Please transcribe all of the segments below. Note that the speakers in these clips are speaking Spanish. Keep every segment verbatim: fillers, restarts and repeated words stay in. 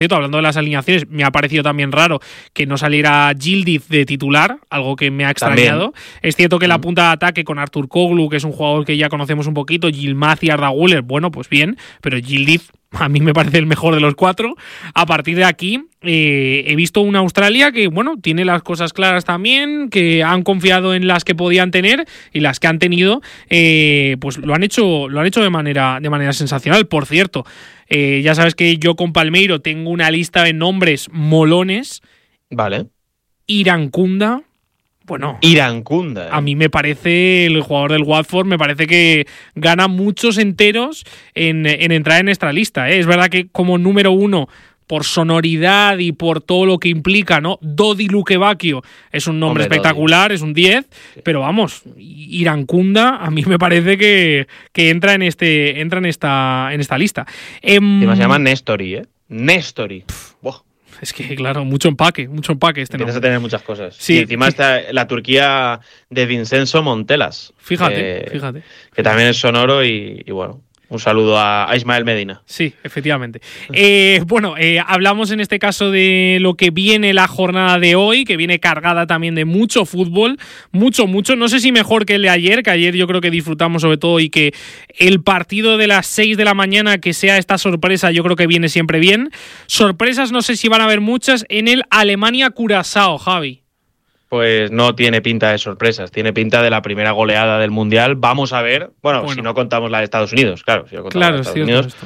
Hablando de las alineaciones, me ha parecido también raro que no saliera Yildiz de titular, algo que me ha extrañado. También. Es cierto que la punta de ataque con Artur Koglu, que es un jugador que ya conocemos un poquito, Yilmaz y Arda Güler, bueno, pues bien, pero Yildiz a mí me parece el mejor de los cuatro. A partir de aquí eh, he visto una Australia que, bueno, tiene las cosas claras también, que han confiado en las que podían tener y las que han tenido, eh, pues lo han hecho, lo han hecho de manera, de manera sensacional. Por cierto, eh, ya sabes que yo con Palmeiro tengo una lista de nombres molones. Vale. Irankunda. Bueno, Irankunda, ¿eh? A mí me parece, el jugador del Watford, me parece que gana muchos enteros en, en entrar en esta lista, ¿eh? Es verdad que como número uno, por sonoridad y por todo lo que implica, ¿no? Dodi Lukebakio es un nombre Hombre, espectacular, Dodi. Es un diez, sí. Pero vamos, Irankunda a mí me parece que, que entra en este entra en esta en esta lista. Eh, se llama Nestori, ¿eh? Nestori. Wow. Es que, claro, mucho empaque, mucho empaque este Empiezas nombre. a tener muchas cosas. Sí, y encima sí. está la Turquía de Vincenzo Montelas. Fíjate, eh, fíjate. Que también es sonoro y, y bueno, un saludo a, a Ismael Medina. Sí, efectivamente. Eh, bueno, eh, hablamos en este caso de lo que viene la jornada de hoy, que viene cargada también de mucho fútbol, mucho, mucho. No sé si mejor que el de ayer, que ayer yo creo que disfrutamos sobre todo y que el partido de las seis de la mañana, que sea esta sorpresa, yo creo que viene siempre bien. Sorpresas no sé si van a haber muchas en el Alemania-Curazao, Javi. Pues no tiene pinta de sorpresas, tiene pinta de la primera goleada del Mundial. Vamos a ver, bueno, bueno. si no contamos la de Estados Unidos, claro, si no contamos claro, la de Estados cierto, Unidos. Esto.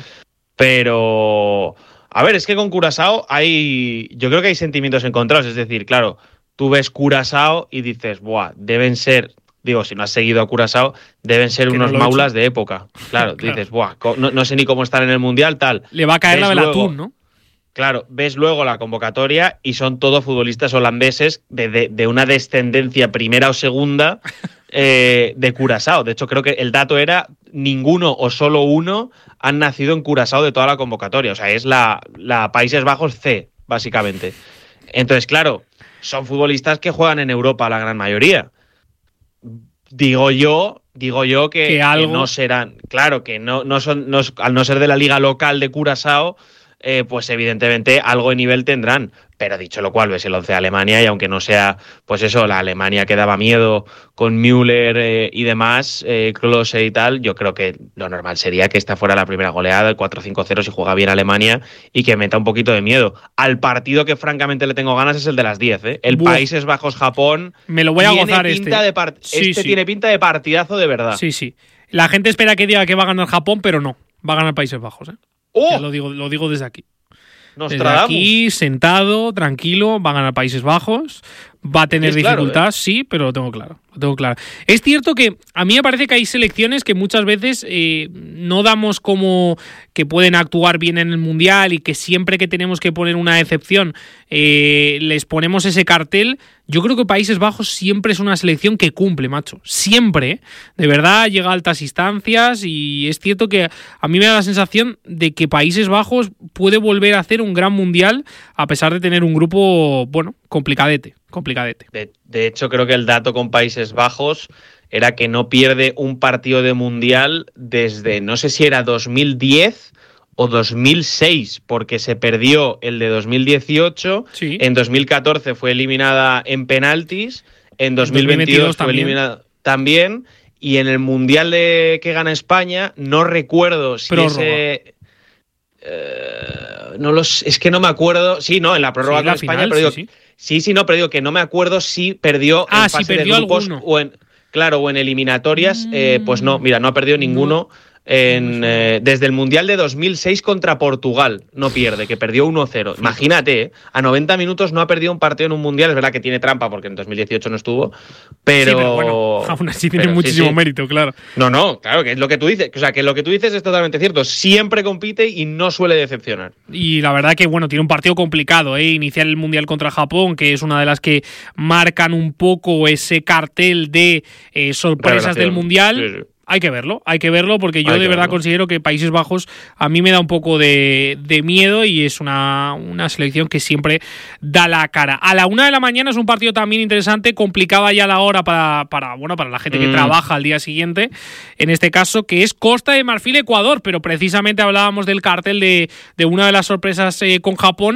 Pero, a ver, es que con Curazao hay, yo creo que hay sentimientos encontrados, es decir, claro, tú ves Curazao y dices, buah, deben ser, digo, si no has seguido a Curazao, deben ser que unos no maulas de época. Claro, claro. Dices, buah, no, no sé ni cómo están en el Mundial, tal. Le va a caer la del atún, ¿no? Claro, ves luego la convocatoria y son todos futbolistas holandeses de, de, de una descendencia primera o segunda eh, de Curazao. De hecho, creo que el dato era ninguno o solo uno han nacido en Curazao de toda la convocatoria. O sea, es la, la Países Bajos C, básicamente. Entonces, claro, son futbolistas que juegan en Europa la gran mayoría. Digo yo, digo yo que, que, algo... que no serán, claro, que no, no son, no, al no ser de la liga local de Curazao, Eh, pues evidentemente algo de nivel tendrán, pero dicho lo cual ves el once de Alemania y aunque no sea pues eso, la Alemania que daba miedo con Müller eh, y demás, eh, Klose y tal, yo creo que lo normal sería que esta fuera la primera goleada, el cuatro cinco cero si juega bien Alemania y que meta un poquito de miedo. Al partido que francamente le tengo ganas es el de las diez, ¿eh? El Buf. Países Bajos-Japón. Me lo voy a gozar pinta este. De part- sí, este sí. tiene pinta de partidazo de verdad. Sí, sí. La gente espera que diga que va a ganar Japón, pero no, va a ganar Países Bajos, ¿eh? ¡Oh! Lo digo, lo digo desde aquí. Desde aquí, sentado, tranquilo, va a ganar Países Bajos, va a tener dificultad, claro, ¿eh? Sí, pero lo tengo claro, lo tengo claro. Es cierto que a mí me parece que hay selecciones que muchas veces eh, no damos como que pueden actuar bien en el Mundial y que siempre que tenemos que poner una excepción eh, les ponemos ese cartel. Yo creo que Países Bajos siempre es una selección que cumple, macho. Siempre, ¿eh? De verdad, llega a altas instancias y es cierto que a mí me da la sensación de que Países Bajos puede volver a hacer un gran Mundial a pesar de tener un grupo, bueno, complicadete, complicadete. De, de hecho, creo que el dato con Países Bajos era que no pierde un partido de Mundial desde, no sé si era dos mil diez o dos mil seis, porque se perdió el de dos mil dieciocho, sí. En dos mil catorce fue eliminada en penaltis, en dos mil veintidós fue también. eliminada también, y en el Mundial de que gana España, no recuerdo si prórroga. ese... Eh, no los, es que no me acuerdo, sí, no, en la prórroga sí, con la España, final, pero digo, sí, sí. sí, sí, no, pero digo que no me acuerdo si perdió ah, en fase si perdió de grupos alguno. o en... Claro, o en eliminatorias, mm. eh, pues no, mira, no ha perdido ninguno. No. En, eh, desde el Mundial de dos mil seis contra Portugal no pierde, que perdió uno cero. Imagínate, ¿eh? A noventa minutos no ha perdido un partido en un Mundial. Es verdad que tiene trampa porque en dos mil dieciocho no estuvo, pero... Sí, pero bueno, aún así tiene pero, muchísimo sí, sí. mérito, claro. No, no, claro, que es lo que tú dices. O sea, que lo que tú dices es totalmente cierto. Siempre compite y no suele decepcionar. Y la verdad que, bueno, tiene un partido complicado, ¿eh? Iniciar el Mundial contra Japón, que es una de las que marcan un poco ese cartel de eh, sorpresas Revelación. del Mundial. Sí, sí. Hay que verlo, hay que verlo porque yo Hay de que verdad verlo. considero que Países Bajos a mí me da un poco de, de miedo y es una, una selección que siempre da la cara. A la una de la mañana es un partido también interesante, complicada ya la hora para, para, bueno, para la gente que Mm. trabaja al día siguiente, en este caso, que es Costa de Marfil-Ecuador, pero precisamente hablábamos del cartel de, de una de las sorpresas eh, con Japón.